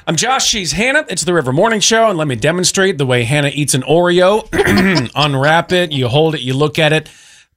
I'm Josh. She's Hannah. It's the River Morning Show, and let me demonstrate the way Hannah eats an Oreo. Unwrap it, you hold it, you look at it.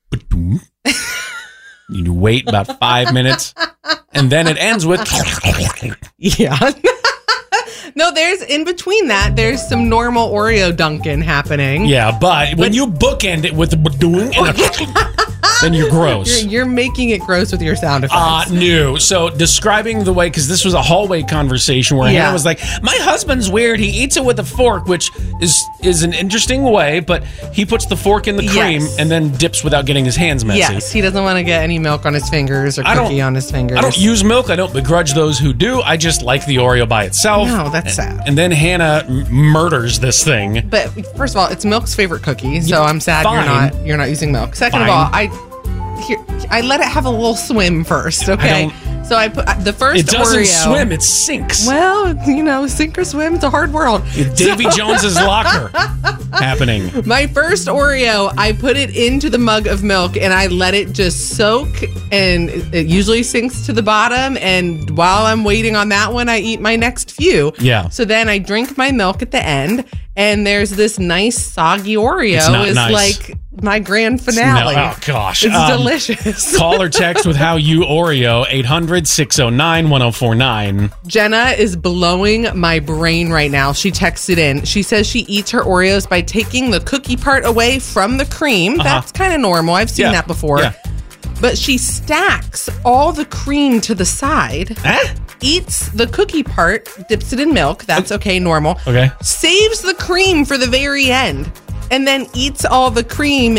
You wait about 5 minutes, and then it ends with... Yeah. No, there's in between that, there's some normal Oreo Dunkin' happening. Yeah, but when you bookend it with the... then you're gross. You're making it gross with your sound effects. No. So describing the way, because this was a hallway conversation where Hannah was like, my husband's weird. He eats it with a fork, which is an interesting way, but he puts the fork in the cream and then dips without getting his hands messy. Yes, he doesn't want to get any milk on his fingers or cookie on his fingers. I don't use milk. I don't begrudge those who do. I just like the Oreo by itself. No, that's sad. And then Hannah murders this thing. But first of all, it's Milk's favorite cookie, so I'm sad you're not using milk. Second of all, I let it have a little swim first, okay? So I put the first Oreo. It doesn't swim, it sinks. Well, sink or swim, it's a hard world. Davy Jones's locker happening. My first Oreo, I put it into the mug of milk and I let it just soak, and it usually sinks to the bottom. And while I'm waiting on that one, I eat my next few. Yeah. So then I drink my milk at the end, and there's this nice soggy Oreo. It's like my grand finale. Oh, gosh. It's delicious. Call or text with how you Oreo, 800-609-1049. Jenna is blowing my brain right now. She texted in. She says she eats her Oreos by taking the cookie part away from the cream. That's kind of normal. I've seen that before. Yeah. But she stacks all the cream to the side. Eats the cookie part, dips it in milk. That's okay, normal. Okay. Saves the cream for the very end, and then eats all the cream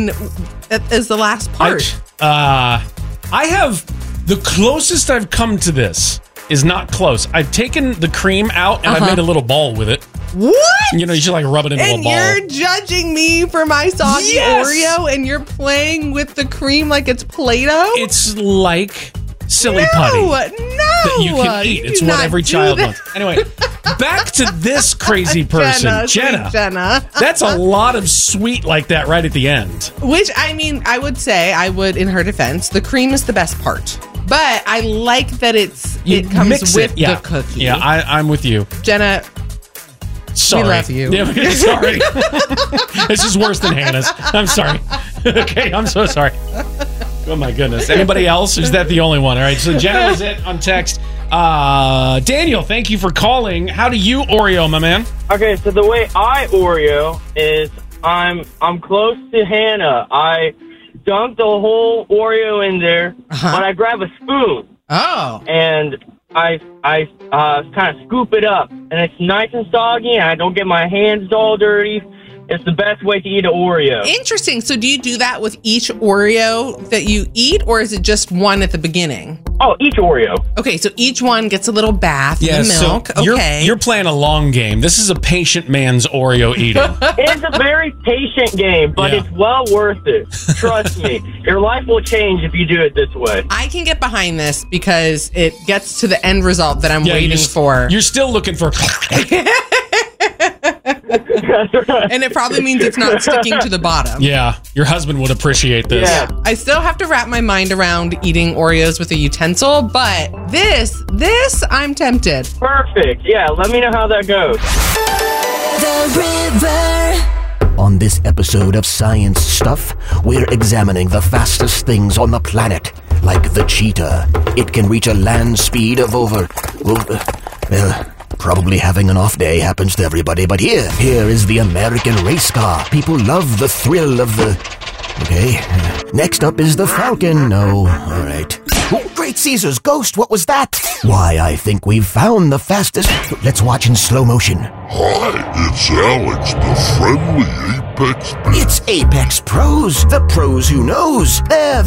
as the last part. I have the closest I've come to this is not close. I've taken the cream out and I've made a little ball with it. What? You know, you should like rub it into a ball. And you're judging me for my soggy Oreo, and you're playing with the cream like it's Play-Doh? It's like silly putty that you can eat. It's what every child wants. Anyway, back to this crazy person, Jenna. That's a lot of sweet like that right at the end. Which, I mean, I would, in her defense, the cream is the best part. But I like that it comes with the cookie. Yeah, I'm with you. Jenna, sorry. We love you. Yeah, sorry. This is worse than Hannah's. I'm sorry. Okay, I'm so sorry. Oh my goodness. Anybody else? Is that the only one? All right, so Jenna was it on text. Daniel, thank you for calling. How do you Oreo, my man? Okay, so the way I Oreo is I'm close to Hannah. I dunk the whole Oreo in there, but I grab a spoon. Oh. And I kind of scoop it up, and it's nice and soggy, and I don't get my hands all dirty. It's the best way to eat an Oreo. Interesting. So do you do that with each Oreo that you eat, or is it just one at the beginning? Oh, each Oreo. Okay, so each one gets a little bath in the milk. So you're playing a long game. This is a patient man's Oreo eating. It's a very patient game, but it's well worth it. Trust me. Your life will change if you do it this way. I can get behind this because it gets to the end result that I'm waiting for. You're still looking for... And it probably means it's not sticking to the bottom. Yeah, your husband would appreciate this. Yeah. I still have to wrap my mind around eating Oreos with a utensil, but this, I'm tempted. Perfect. Yeah, let me know how that goes. The River. On this episode of Science Stuff, we're examining the fastest things on the planet, like the cheetah. It can reach a land speed of probably having an off day happens to everybody, but here is the American race car. People love the thrill of the... Okay, next up is the Falcon. No, all right. Oh, Great Caesar's ghost, what was that? Why, I think we've found the fastest... Let's watch in slow motion. Hi, it's Alex, the friendly Apex... It's Apex Pros, the pros who knows. They're